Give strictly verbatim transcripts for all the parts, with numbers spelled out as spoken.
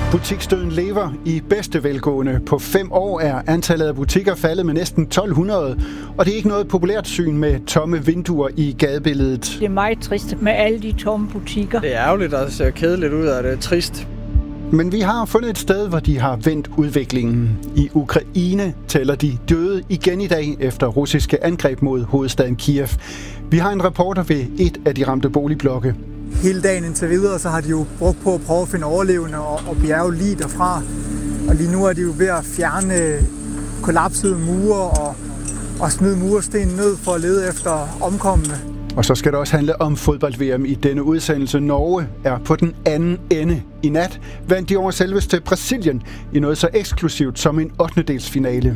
Butiksdøden lever i bedste velgående. På fem år er antallet af butikker faldet med næsten tolv hundrede, og det er ikke noget populært syn med tomme vinduer i gadebilledet. Det er meget trist med alle de tomme butikker. Det er ærgerligt og ser kedeligt ud, og det er trist. Men vi har fundet et sted, hvor de har vendt udviklingen. I Ukraine tæller de døde igen i dag efter russiske angreb mod hovedstaden Kiev. Vi har en reporter ved et af de ramte boligblokke. Hele dagen indtil videre, så har de jo brugt på at prøve at finde overlevende og, og bjerge lige derfra. Og lige nu er de jo ved at fjerne kollapsede mure og, og smide mursten ned for at lede efter omkomne. Og så skal det også handle om fodbold-V M i denne udsendelse. Norge er på den anden ende. I nat vandt de over selveste Brasilien i noget så eksklusivt som en ottendedelsfinale.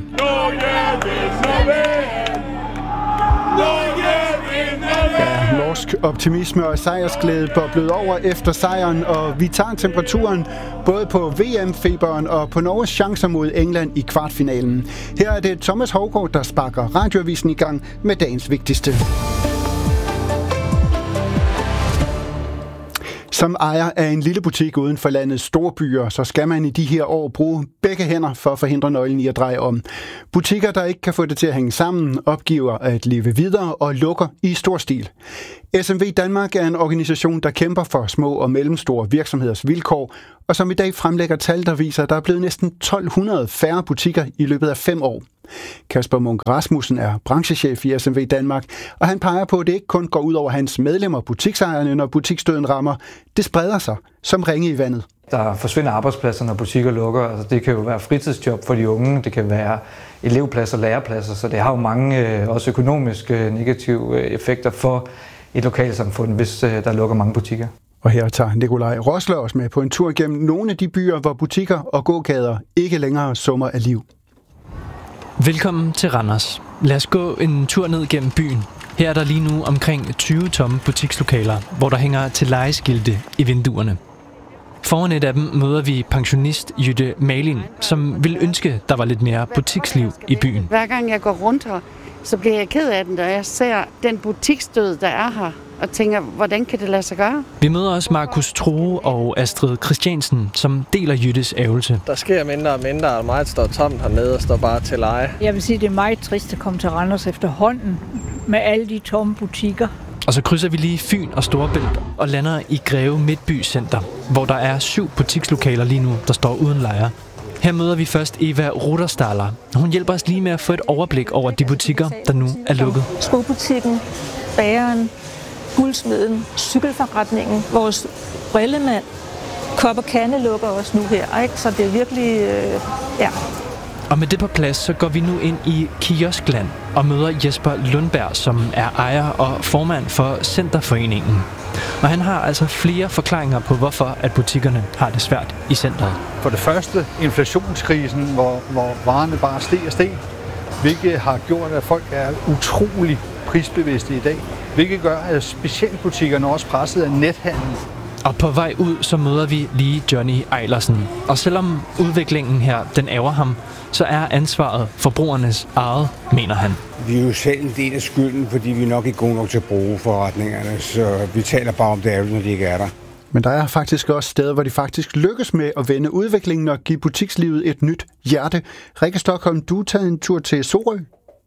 Ja, norsk optimisme og sejrsglæde boblede over efter sejren, og vi tager temperaturen både på V M-feberen og på Norges chancer mod England i kvartfinalen. Her er det Thomas Hougaard, der sparker radioavisen i gang med dagens vigtigste. Som ejer af en lille butik uden for landets store byer, så skal man i de her år bruge begge hænder for at forhindre nøglen i at dreje om. Butikker, der ikke kan få det til at hænge sammen, opgiver at leve videre og lukker i stor stil. S M V Danmark er en organisation, der kæmper for små og mellemstore virksomheders vilkår, og som i dag fremlægger tal, der viser, at der er blevet næsten tolv hundrede færre butikker i løbet af fem år. Kasper Munk Rasmussen er branchechef i S M V Danmark, og han peger på, at det ikke kun går ud over hans medlemmer, butiksejerne, når butiksdøden rammer. Det spreder sig som ringe i vandet. Der forsvinder arbejdspladser, når butikker lukker. Altså, det kan jo være fritidsjob for de unge, det kan være elevpladser, lærepladser, så det har jo mange også økonomiske negative effekter for et lokalsamfund, hvis der lukker mange butikker. Og her tager Nikolaj Rosler os med på en tur gennem nogle af de byer, hvor butikker og gågader ikke længere summer af liv. Velkommen til Randers. Lad os gå en tur ned gennem byen. Her er der lige nu omkring tyve tomme butikslokaler, hvor der hænger til lejeskilte i vinduerne. Foran et af dem møder vi pensionist Jytte Malin, som vil ønske, der var lidt mere butiksliv i byen. Hver gang jeg går rundt her, så bliver jeg ked af den, da jeg ser den butiksdød, der er her, og tænker, hvordan kan det lade sig gøre? Vi møder også Markus Troe og Astrid Christiansen, som deler Jyttes ærgelse. Der sker mindre og mindre, og meget står tomt hernede og står bare til leje. Jeg vil sige, det er meget trist at komme til Randers efterhånden med alle de tomme butikker. Og så krydser vi lige Fyn og Storebælt og lander i Greve Midtby Center, hvor der er syv butikslokaler lige nu, der står uden lejer. Her møder vi først Eva Ruderstaller. Hun hjælper os lige med at få et overblik over de butikker, der nu er lukket. Skobutikken, bageren, guldsmeden, cykelforretningen, vores brillemand, kop og kande lukker også nu her, ikke? Så det er virkelig, øh, ja. Og med det på plads, så går vi nu ind i Kioskland og møder Jesper Lundberg, som er ejer og formand for Centerforeningen. Og han har altså flere forklaringer på, hvorfor at butikkerne har det svært i centret. For det første inflationskrisen, hvor, hvor varerne bare steg og steg, hvilket har gjort, at folk er utrolig prisbevidste i dag. Hvilket gør, at specialbutikkerne også presset af nethandel. Og på vej ud, så møder vi lige Johnny Eilersen. Og selvom udviklingen her, den ærger ham, så er ansvaret forbrugernes eget, mener han. Vi er jo selv en del af skylden, fordi vi nok ikke er gode nok til at bruge forretningerne, så vi taler bare om det ærgerligt, når de ikke er der. Men der er faktisk også steder, hvor de faktisk lykkes med at vende udviklingen og give butikslivet et nyt hjerte. Rikke Stockholm, du er taget en tur til Sorø.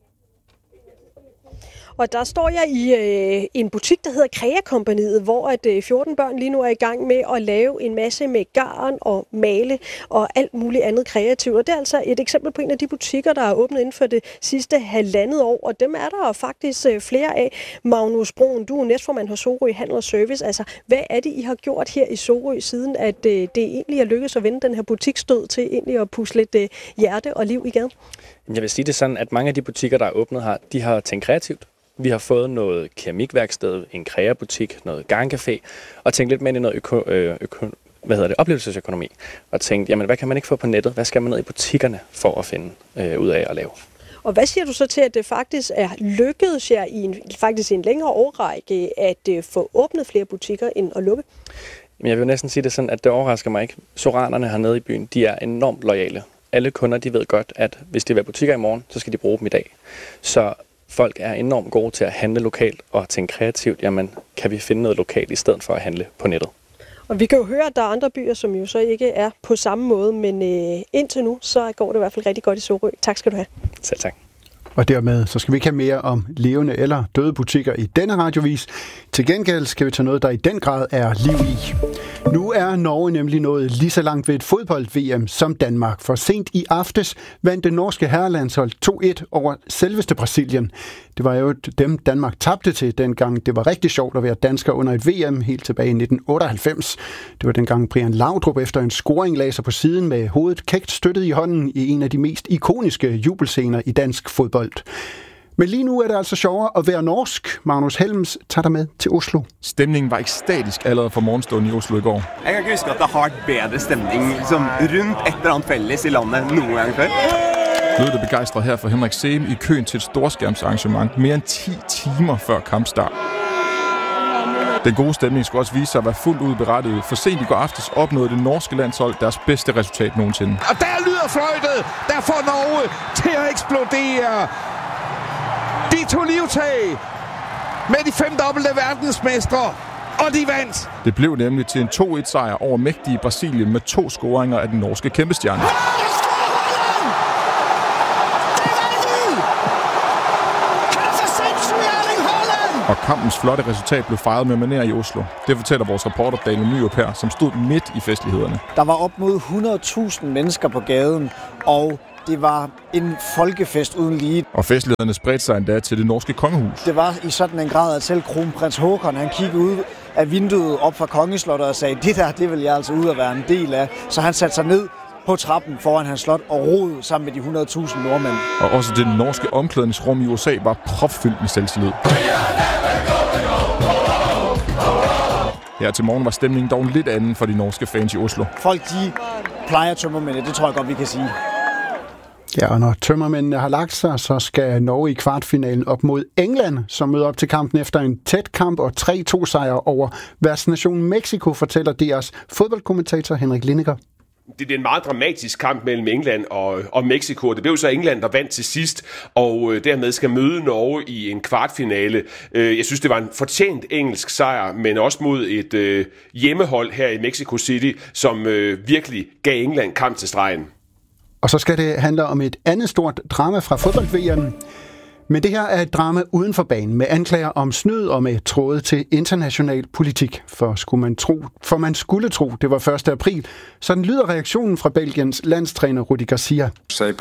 Og der står jeg i øh, en butik, der hedder Krea-kompaniet, hvor at øh, fjorten børn lige nu er i gang med at lave en masse med garn og male og alt muligt andet kreativt. Og det er altså et eksempel på en af de butikker, der er åbnet inden for det sidste halvandet år. Og dem er der faktisk øh, flere af. Magnus Broen, du er næstformand hos Sorø Handel og Service. Altså, hvad er det, I har gjort her i Sorø, siden at øh, det egentlig er lykkedes at vende den her butiksdød til egentlig at pusle lidt øh, hjerte og liv i gaden? Jeg vil sige det sådan, at mange af de butikker, der er åbnet her, de har tænkt kreativt. Vi har fået noget keramikværksted, en kreabutik, noget garncafé, og tænkt lidt mere ind i noget øko, øko, hvad hedder det, oplevelsesøkonomi. Og tænkt, jamen hvad kan man ikke få på nettet? Hvad skal man ned i butikkerne for at finde øh, ud af at lave? Og hvad siger du så til, at det faktisk er lykkedes jer i en, faktisk i en længere årrække at uh, få åbnet flere butikker end at lukke? Jamen, jeg vil næsten sige det sådan, at det overrasker mig ikke. Soranerne hernede i byen, de er enormt loyale. Alle kunder, de ved godt, at hvis de vil have butikker i morgen, så skal de bruge dem i dag. Så folk er enormt gode til at handle lokalt og tænke kreativt. Jamen, kan vi finde noget lokalt i stedet for at handle på nettet? Og vi kan jo høre, at der er andre byer, som jo så ikke er på samme måde, men øh, indtil nu, så går det i hvert fald rigtig godt i Sorø. Tak skal du have. Selv tak. Og dermed så skal vi ikke have mere om levende eller døde butikker i denne radiovis. Til gengæld skal vi tage noget, der i den grad er liv i. Nu er Norge nemlig nået lige så langt ved et fodbold-V M som Danmark. For sent i aftes vandt det norske herrelandshold to et over selveste Brasilien. Det var jo dem, Danmark tabte til dengang. Det var rigtig sjovt at være dansker under et V M helt tilbage i nitten otteoghalvfems. Det var dengang Brian Laudrup efter en scoring lagde sig på siden med hovedet kægt støttet i hånden i en af de mest ikoniske jubelscener i dansk fodbold. Men lige nu er det altså sjovere at være norsk. Magnus Helms tager dig med til Oslo. Stemningen var ekstatisk allerede fra morgenstunden i Oslo i går. Jeg kan ikke huske, at der har vært bedre stemning som rundt et eller andet fælles i landet nogen gang før. Lød det begejstret her for Henrik Sehm i køen til et storskærmsarrangement mere end ti timer før kampstart. Den gode stemning skulle også vise sig at være fuldt ud berettiget. For sent i går aftes opnåede det norske landshold deres bedste resultat nogensinde. Og der lyder fløjtet, der får Norge til at eksplodere. De tog livtag med de fem dobbelte verdensmestre, og de vandt. Det blev nemlig til en to et sejr over mægtige Brasilien med to scoringer af den norske kæmpestjerne. Og kampens flotte resultat blev fejret med manér i Oslo. Det fortæller vores reporter Daniel Nyrup her, som stod midt i festlighederne. Der var op mod hundrede tusind mennesker på gaden, og det var en folkefest uden lige. Og festlighederne spredte sig endda til det norske kongehus. Det var i sådan en grad, at selv kronprins Håkon, han kiggede ud af vinduet op fra kongeslottet og sagde, det der, det vil jeg altså ud at være en del af. Så han satte sig ned på trappen foran hans slot og roede sammen med de hundrede tusind nordmænd. Og også det norske omklædningsrum i U S A var propfyldt med selvtillid. Her til morgen var stemningen dog lidt anden for de norske fans i Oslo. Folk, de plejer tømmermændene, det tror jeg godt, vi kan sige. Ja, og når tømmermændene har lagt sig, så skal Norge i kvartfinalen op mod England, som møder op til kampen efter en tæt kamp og tre to sejre over værtsnationen Mexico, fortæller D R's fodboldkommentator Henrik Lineker. Det er en meget dramatisk kamp mellem England og, og Mexico. Det blev så England, der vandt til sidst, og øh, dermed skal møde Norge i en kvartfinale. Øh, jeg synes, det var en fortjent engelsk sejr, men også mod et øh, hjemmehold her i Mexico City, som øh, virkelig gav England kamp til stregen. Og så skal det handle om et andet stort drama fra fodbold-V M. Men det her er et drama uden for banen, med anklager om snyd og med tråde til international politik. For, skulle man tro, for man skulle tro, det var første april. Sådan lyder reaktionen fra Belgiens landstræner Rudi Garcia.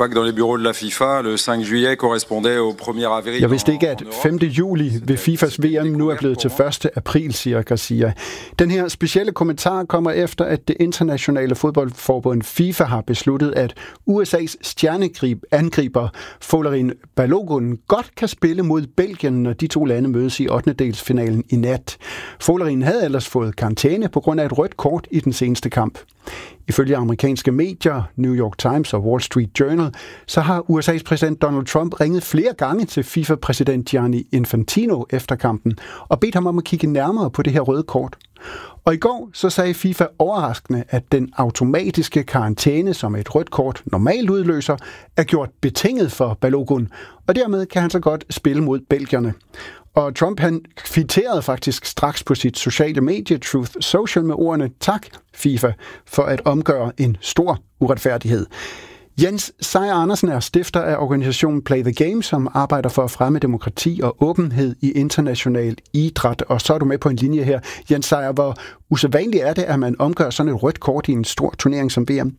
Jeg vidste ikke, at femte juli ved FIFAs V M nu er blevet til første april, siger Garcia. Den her specielle kommentar kommer efter, at det internationale fodboldforbund FIFA har besluttet, at U S A's stjerneangriber Folarin Balogun godt kan spille mod Belgien, når de to lande mødes i ottendedelsfinalen i nat. Folarin havde ellers fået karantæne på grund af et rødt kort i den seneste kamp. Ifølge amerikanske medier, New York Times og Wall Street Journal, så har U S A's præsident Donald Trump ringet flere gange til FIFA-præsident Gianni Infantino efter kampen og bedt ham om at kigge nærmere på det her røde kort. Og i går så sagde FIFA overraskende, at den automatiske karantæne, som et rødt kort normalt udløser, er gjort betinget for Balogun, og dermed kan han så godt spille mod belgierne. Og Trump han kvitterede faktisk straks på sit sociale medie Truth Social med ordene tak FIFA for at omgøre en stor uretfærdighed. Jens Sejer Andersen er stifter af organisationen Play the Game, som arbejder for at fremme demokrati og åbenhed i international idræt. Og så er du med på en linje her. Jens Sejer, hvor usædvanligt er det, at man omgør sådan et rødt kort i en stor turnering som V M?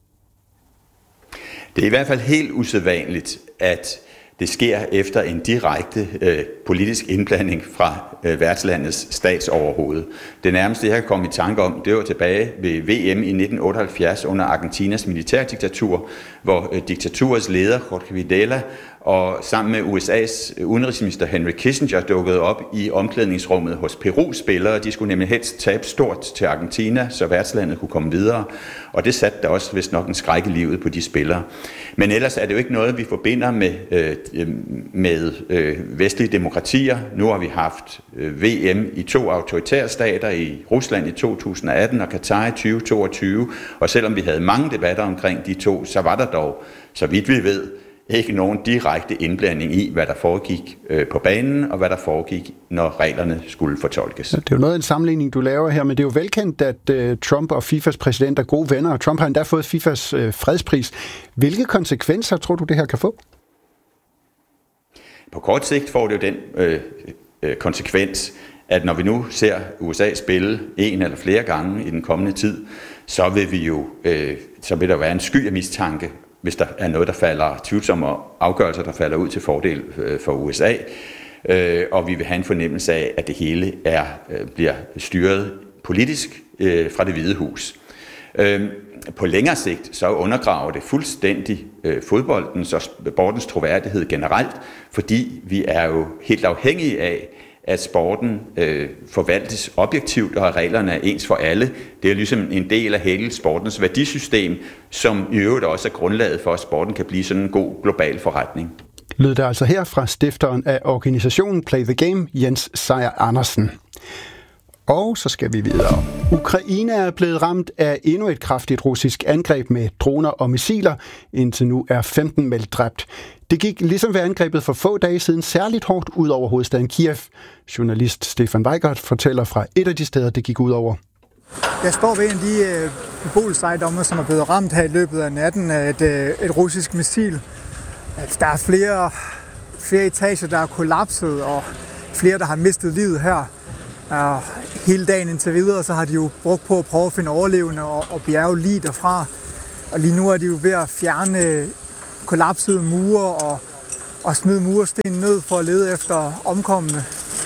Det er i hvert fald helt usædvanligt, at det sker efter en direkte øh, politisk indblanding fra øh, værtslandets statsoverhoved. Det nærmeste, jeg kan komme i tanke om, det var tilbage ved V M i nitten otteoghalvfjerds under Argentinas militærdiktatur, hvor øh, diktaturets leder, Jorge Videla, og sammen med U S A's udenrigsminister Henry Kissinger dukkede op i omklædningsrummet hos Perus spillere. De skulle nemlig helst tabe stort til Argentina, så værtslandet kunne komme videre. Og det satte da også vist nok en skræk i livet på de spillere. Men ellers er det jo ikke noget, vi forbinder med, øh, med øh, vestlige demokratier. Nu har vi haft øh, V M i to autoritære stater, i Rusland i to tusind og atten og Katar i tyve toogtyve. Og selvom vi havde mange debatter omkring de to, så var der dog, så vidt vi ved, ikke nogen direkte indblanding i, hvad der foregik øh, på banen, og hvad der foregik, når reglerne skulle fortolkes. Det er jo noget af en sammenligning, du laver her, men det er jo velkendt, at øh, Trump og FIFAs præsident er gode venner, og Trump har endda fået FIFAs øh, fredspris. Hvilke konsekvenser tror du, det her kan få? På kort sigt får det jo den øh, øh, konsekvens, at når vi nu ser U S A spille en eller flere gange i den kommende tid, så vil vi jo, øh, så vil der være en sky af mistanke, hvis der er noget, der falder tvivlsomme afgørelser, der falder ud til fordel øh, for U S A, øh, og vi vil have en fornemmelse af, at det hele er, øh, bliver styret politisk øh, fra Det Hvide Hus. Øh, på længere sigt så undergraver det fuldstændig øh, fodboldens og sportens troværdighed generelt, fordi vi er jo helt afhængige af, at sporten øh, forvaltes objektivt, og at reglerne er ens for alle. Det er ligesom en del af hele sportens værdisystem, som i øvrigt også er grundlaget for, at sporten kan blive sådan en god global forretning. Lød det altså her fra stifteren af organisationen Play the Game, Jens Sejer Andersen. Og så skal vi videre. Ukraine er blevet ramt af endnu et kraftigt russisk angreb med droner og missiler. Indtil nu er femten meldt dræbt. Det gik ligesom ved angrebet for få dage siden særligt hårdt ud over hovedstaden Kiev. Journalist Stefan Weigert fortæller fra et af de steder, det gik ud over. Jeg står ved en af de beboelsesejendomme, som er blevet ramt her i løbet af natten af et, et russisk missil. Der er flere, flere etager, der er kollapset, og flere, der har mistet livet her. Og hele dagen indtil videre, så har de jo brugt på at prøve at finde overlevende og, og bjerge lige derfra. Og lige nu er de jo ved at fjerne kollapsede mure og, og smide mursten ned for at lede efter omkomne.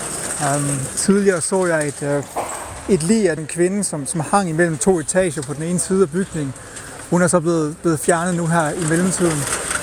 Um, tidligere så jeg et, uh, et lig af en kvinde, som, som hang imellem to etager på den ene side af bygningen. Hun er så blevet, blevet fjernet nu her i mellemtiden.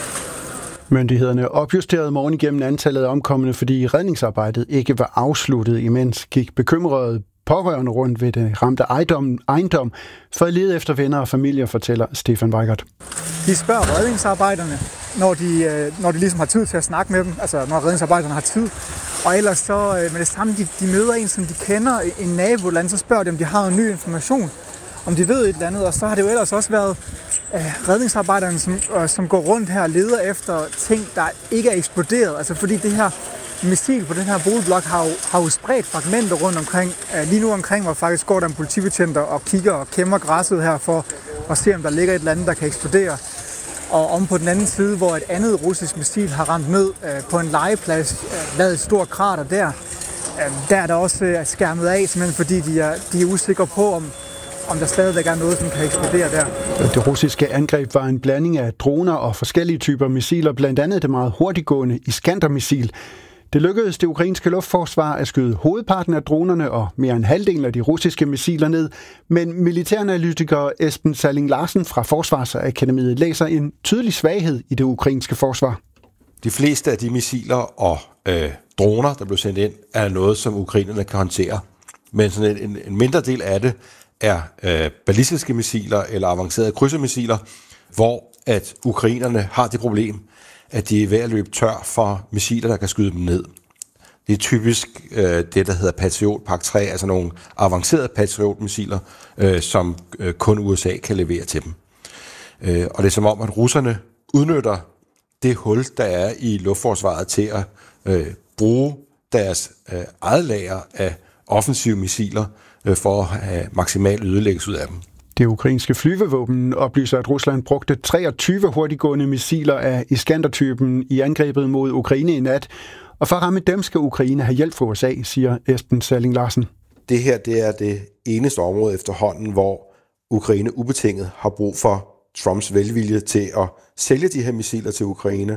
Myndighederne opjusterede morgen igennem antallet af omkomne, fordi redningsarbejdet ikke var afsluttet, imens gik bekymrede pårørende rundt ved det ramte ejendom, ejendom for at lede efter venner og familier, fortæller Stefan Weigert. De spørger redningsarbejderne, når de, når de ligesom har tid til at snakke med dem, altså når redningsarbejderne har tid. Og ellers så med det samme, de, de møder en, som de kender, en naboland, så spørger de, om de har en ny information, om de ved et eller andet. Og så har det jo ellers også været øh, redningsarbejderne, som, øh, som går rundt her og leder efter ting, der ikke er eksploderet. Altså fordi det her missil på den her boligblok har jo, har jo spredt fragmenter rundt omkring. Øh, lige nu omkring, hvor faktisk går der en politibetjent og kigger og kæmmer græsset her for at se, om der ligger et eller andet, der kan eksplodere. Og om på den anden side, hvor et andet russisk missil har ramt ned øh, på en legeplads, øh, lavet et stort krater der, øh, der er der også øh, skærmet af, simpelthen fordi de er, de er usikre på, om om der stadigvæk er noget, som kan eksplodere der. Det russiske angreb var en blanding af droner og forskellige typer missiler, blandt andet det meget hurtiggående Iskander-missil. Det lykkedes det ukrainske luftforsvar at skyde hovedparten af dronerne og mere end halvdelen af de russiske missiler ned, men militæranalytiker Esben Salling Larsen fra Forsvarsakademiet læser en tydelig svaghed i det ukrainske forsvar. De fleste af de missiler og øh, droner, der blev sendt ind, er noget, som ukrainerne kan håndtere. Men sådan en, en mindre del af det er øh, ballistiske missiler eller avancerede krydsermissiler, hvor at ukrainerne har det problem, at de er ved at løbe tør for missiler, der kan skyde dem ned. Det er typisk øh, det, der hedder Patriot Park tre, altså nogle avancerede Patriot-missiler, øh, som øh, kun U S A kan levere til dem. Øh, og det er som om, at russerne udnytter det hul, der er i luftforsvaret til at øh, bruge deres øh, eget lager af offensive missiler, for at have maksimal ødelæggelse ud af dem. Det ukrainske flyvevåben oplyser, at Rusland brugte treogtyve hurtiggående missiler af Iskander-typen i angrebet mod Ukraine i nat. Og for at ramme dem skal Ukraine have hjælp fra U S A, siger Esben Salling Larsen. Det her det er det eneste område efterhånden, hvor Ukraine ubetinget har brug for Trumps velvilje til at sælge de her missiler til Ukraine.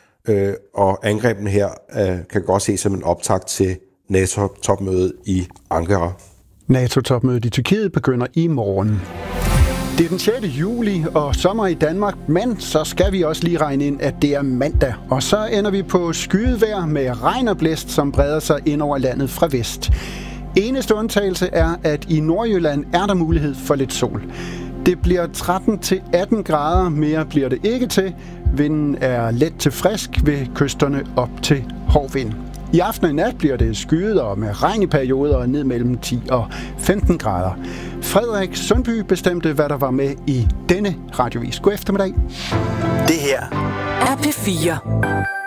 Og angrebene her kan godt ses som en optakt til NATO-topmødet i Ankara. NATO-topmødet i Tyrkiet begynder i morgen. Det er den sjette juli og sommer i Danmark, men så skal vi også lige regne ind, at det er mandag. Og så ender vi på skydevejr med regn og blæst, som breder sig ind over landet fra vest. Eneste undtagelse er, at i Nordjylland er der mulighed for lidt sol. Det bliver tretten til atten grader, mere bliver det ikke til. Vinden er let til frisk ved kysterne op til hård vind. I aften og nat bliver det skyet og med regn i perioder og ned mellem ti og femten grader. Frederik Sundby bestemte, hvad der var med i denne radiovis. God eftermiddag. Det her er P fire.